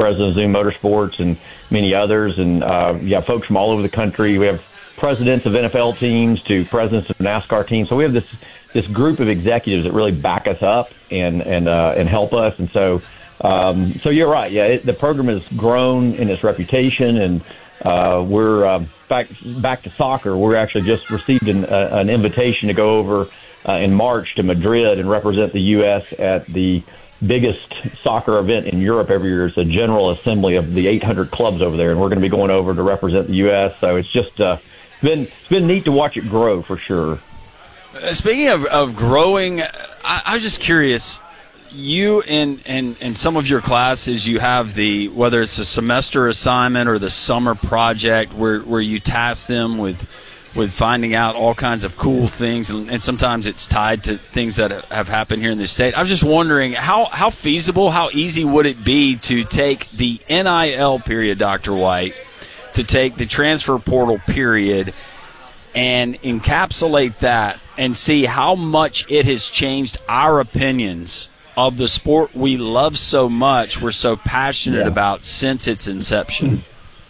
president of Zoom Motorsports, and many others, and folks from all over the country. We have presidents of NFL teams to presidents of NASCAR teams. So we have this group of executives that really back us up and help us. And so you're right. Yeah, the program has grown in its reputation, and we're back to soccer. We're actually just received an invitation to go over in March to Madrid and represent the U.S. at the biggest soccer event in Europe every year. It's a general assembly of the 800 clubs over there, and we're going to be going over to represent the U.S. So it's just it's been neat to watch it grow for sure. Speaking of growing, I was just curious. You in some of your classes, you have whether it's a semester assignment or the summer project where you task them with finding out all kinds of cool things, and sometimes it's tied to things that have happened here in the state. I was just wondering how feasible, how easy would it be to take the NIL period, Dr. White, to take the transfer portal period and encapsulate that and see how much it has changed our opinions of the sport we love so much, we're so passionate about since its inception?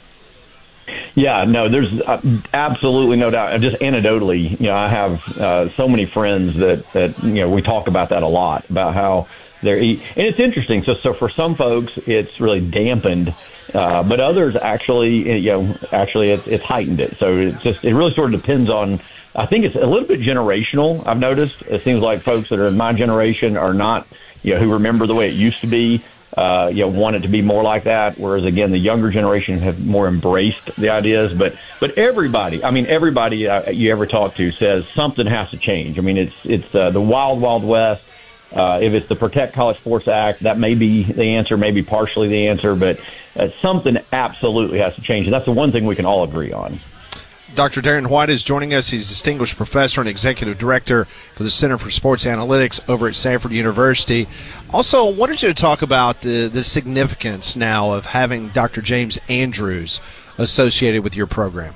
Yeah, no, there's absolutely no doubt. Just anecdotally, I have so many friends that we talk about that a lot, about how and it's interesting. So for some folks, it's really dampened, but others actually it's heightened it. So it really sort of depends on. I think it's a little bit generational. I've noticed it seems like folks that are in my generation are not, who remember the way it used to be. Want it to be more like that, whereas again the younger generation have more embraced the ideas. But everybody you ever talk to says something has to change. I mean, it's the wild west. If it's the Protect College Sports Act, that may be the answer, maybe partially the answer, but something absolutely has to change, and that's the one thing we can all agree on. Dr. Darren White is joining us. He's Distinguished Professor and Executive Director for the Center for Sports Analytics over at Samford University. Also, I wanted you to talk about the significance now of having Dr. James Andrews associated with your program.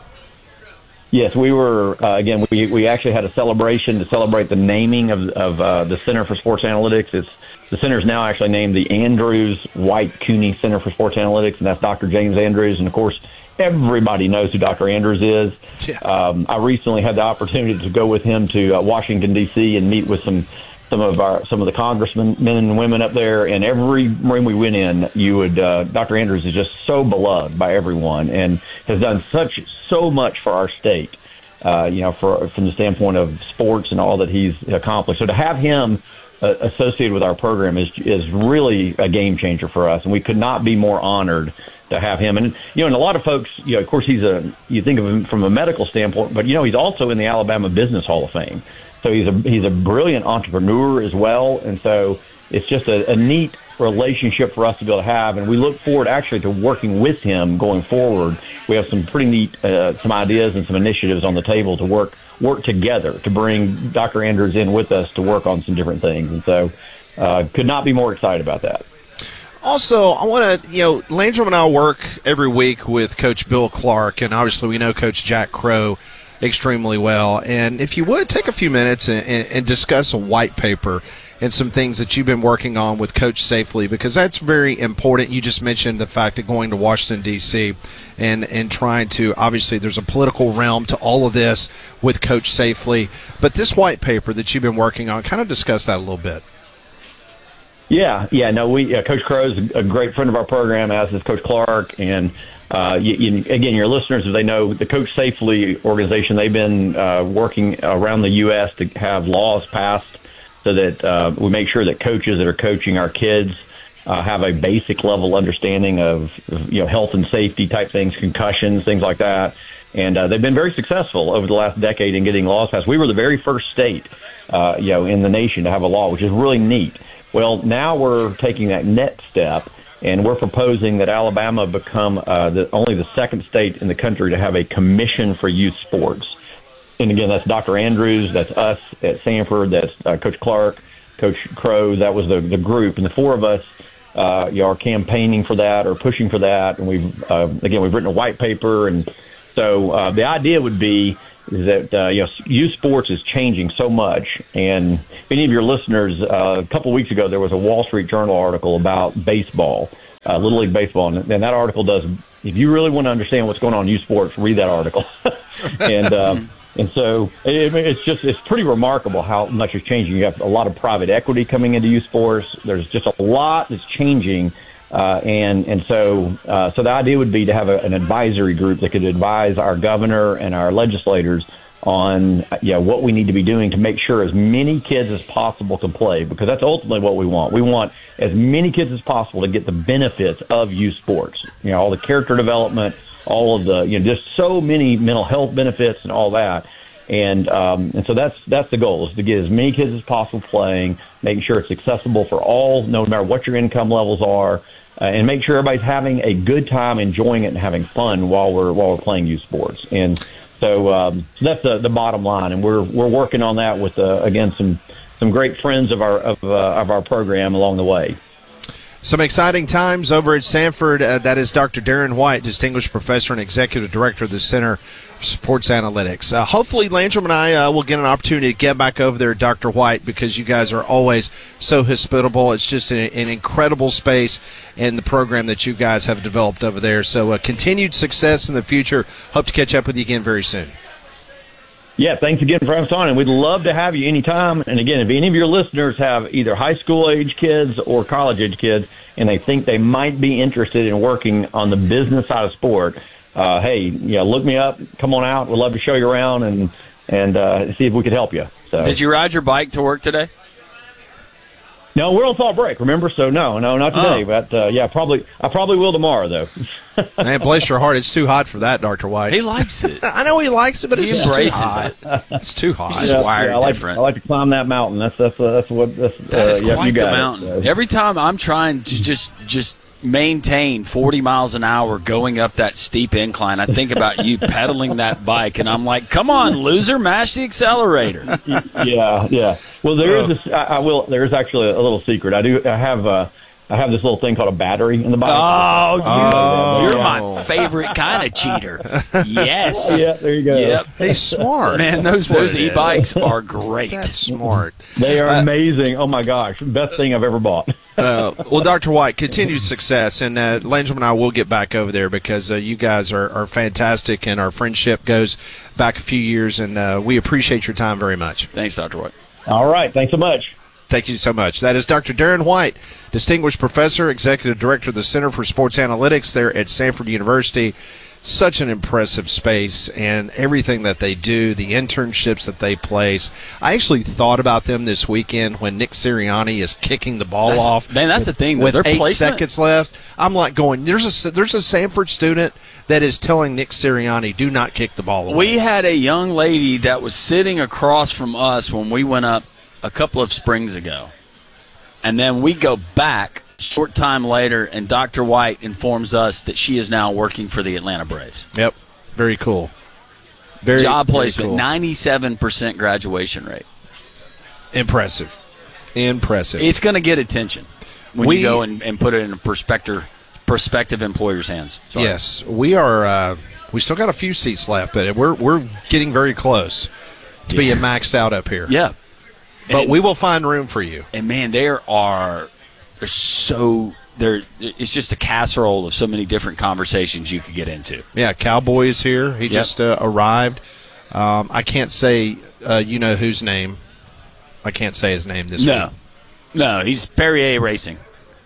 Yes, we were, again, we actually had a celebration to celebrate the naming of the Center for Sports Analytics. The center is now actually named the Andrews White Cooney Center for Sports Analytics, and that's Dr. James Andrews. And, of course, everybody knows who Dr. Andrews is. Yeah. I recently had the opportunity to go with him to Washington, D.C. and meet with some of the congressmen, men and women up there. And every room we went in, Dr. Andrews is just so beloved by everyone and has done so much for our state, from the standpoint of sports and all that he's accomplished. So to have him associated with our program is really a game changer for us, and we could not be more honored to have him. And and a lot of folks, of course, you think of him from a medical standpoint, but he's also in the Alabama Business Hall of Fame. So he's a brilliant entrepreneur as well, and so it's just a neat relationship for us to be able to have, and we look forward actually to working with him going forward. We have some pretty neat some ideas and some initiatives on the table to work together to bring Dr. Andrews in with us to work on some different things, and so could not be more excited about that. Also, I want to, Landrum and I work every week with Coach Bill Clark, and obviously we know Coach Jack Crow extremely well. And if you would, take a few minutes and discuss a white paper and some things that you've been working on with Coach Safely, because that's very important. You just mentioned the fact of going to Washington, D.C. and trying to, obviously there's a political realm to all of this with Coach Safely. But this white paper that you've been working on, kind of discuss that a little bit. Yeah. No, Coach Crow is a great friend of our program, as is Coach Clark. And again, your listeners, if they know the Coach Safely organization, they've been working around the U.S. to have laws passed so that we make sure that coaches that are coaching our kids have a basic level understanding of health and safety type things, concussions, things like that. And they've been very successful over the last decade in getting laws passed. We were the very first state, in the nation to have a law, which is really neat. Well, now we're taking that next step, and we're proposing that Alabama become only the second state in the country to have a commission for youth sports. And again, that's Dr. Andrews, that's us at Samford, that's Coach Clark, Coach Crow. That was the group, and the four of us are campaigning for that or pushing for that. And we've written a white paper, and so the idea would be that youth sports is changing so much. And if any of your listeners, a couple of weeks ago, there was a Wall Street Journal article about baseball Little League Baseball. And that article does, if you really want to understand what's going on in youth sports, read that article. And so it's pretty remarkable how much is changing. You have a lot of private equity coming into youth sports. There's just a lot that's changing. So the idea would be to have an advisory group that could advise our governor and our legislators on what we need to be doing to make sure as many kids as possible can play, because that's ultimately what we want. We want as many kids as possible to get the benefits of youth sports. All the character development, all of the just so many mental health benefits and all that. And so that's the goal, is to get as many kids as possible playing, making sure it's accessible for all, no matter what your income levels are, and make sure everybody's having a good time, enjoying it, and having fun while we're playing youth sports. And so that's the bottom line, and we're working on that with again some great friends of our program along the way. Some exciting times over at Sanford. That is Dr. Darren White, Distinguished Professor and Executive Director of the Center for Sports Analytics. Hopefully, Landrum and I will get an opportunity to get back over there, Dr. White, because you guys are always so hospitable. It's just an incredible space and the program that you guys have developed over there. So continued success in the future. Hope to catch up with you again very soon. Yeah, thanks again for having us on, and we'd love to have you anytime. And again, if any of your listeners have either high school age kids or college age kids, and they think they might be interested in working on the business side of sport, hey, look me up, come on out. We'd love to show you around and see if we could help you. So. Did you ride your bike to work today? No, we're on fall break, remember? So no, not today. Oh. But I probably will tomorrow, though. Man, bless your heart, it's too hot for that, Dr. White. He likes it. I know he likes it, but it's just too hot. It's too hot. He's just wired different. I like to climb that mountain. That's quite the got mountain. It, so. Every time I'm trying to just maintain 40 miles an hour going up that steep incline, I think about you pedaling that bike, and I'm like, come on, loser, mash the accelerator. Yeah. Well, there is actually a little secret. I have this little thing called a battery in the bike. You're my favorite kind of cheater. Yes. Yeah, there you go. Yep. He's smart. Man, those e-bikes are great. That's smart. They are amazing. Oh, my gosh. Best thing I've ever bought. Well, Dr. White, continued success. And Landrum and I will get back over there because you guys are fantastic, and our friendship goes back a few years, and we appreciate your time very much. Thanks, Dr. White. All right. Thanks so much. Thank you so much. That is Dr. Darren White, Distinguished Professor, Executive Director of the Center for Sports Analytics there at Sanford University. Such an impressive space, and everything that they do, the internships that they place. I actually thought about them this weekend when Nick Sirianni is kicking the ball off. Man, that's the thing. With their 8 placement, seconds left, I'm like going, there's a Sanford student that is telling Nick Sirianni, do not kick the ball away. We had a young lady that was sitting across from us when we went up a couple of springs ago. And then we go back a short time later, and Dr. White informs us that she is now working for the Atlanta Braves. Yep. Very cool. Job placement, cool. 97% graduation rate. Impressive. It's going to get attention when you go and put it in a prospective employer's hands. Sorry. Yes. We are we still got a few seats left, but we're getting very close to being maxed out up here. Yeah. But we will find room for you. And, man, it's just a casserole of so many different conversations you could get into. Yeah, Cowboy is here. He just arrived. I can't say whose name. I can't say his name this week. No, he's Perrier Racing.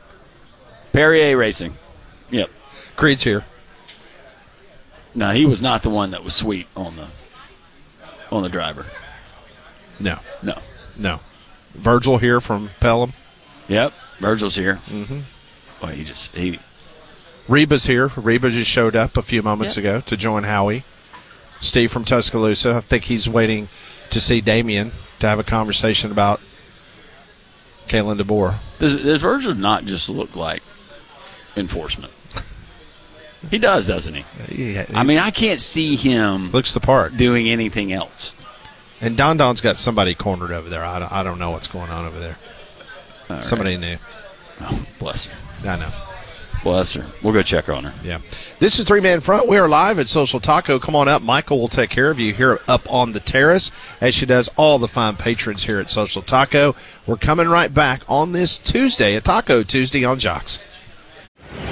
Yep. Creed's here. No, he was not the one that was sweet on the driver. No. No. Virgil here from Pelham. Yep. Virgil's here. Mm-hmm. Well, Reba's here. Reba just showed up a few moments ago to join Howie. Steve from Tuscaloosa. I think he's waiting to see Damien to have a conversation about Kalen DeBoer. Does Virgil not just look like enforcement? He does, doesn't he? Yeah, I mean, I can't see him looks the part doing anything else. And Don's got somebody cornered over there. I don't know what's going on over there. Somebody new. Oh, bless her. I know. Bless her. We'll go check on her. Yeah. This is 3-Man Front. We are live at Social Taco. Come on up. Michael will take care of you here up on the terrace, as she does all the fine patrons here at Social Taco. We're coming right back on this Tuesday, a Taco Tuesday on Jocks.